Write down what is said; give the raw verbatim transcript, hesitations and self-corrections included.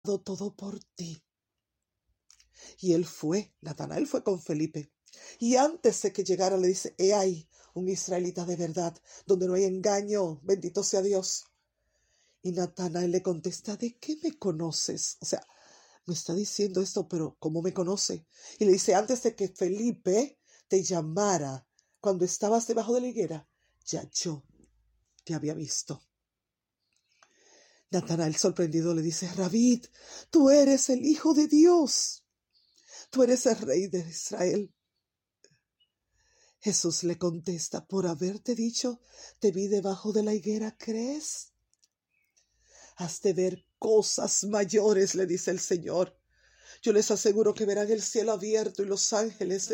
todo por ti. Y él fue, Natanael fue con Felipe. Y antes de que llegara le dice, he ahí un israelita de verdad, donde no hay engaño, bendito sea Dios. Y Natanael le contesta, ¿de qué me conoces? O sea, me está diciendo esto, pero ¿cómo me conoce? Y le dice, antes de que Felipe te llamara, cuando estabas debajo de la higuera, ya yo te había visto. Natanael sorprendido le dice, Rabí, tú eres el Hijo de Dios. Tú eres el Rey de Israel. Jesús le contesta, por haberte dicho, te vi debajo de la higuera, ¿crees? Has de ver cosas mayores, le dice el Señor. Yo les aseguro que verán el cielo abierto y los ángeles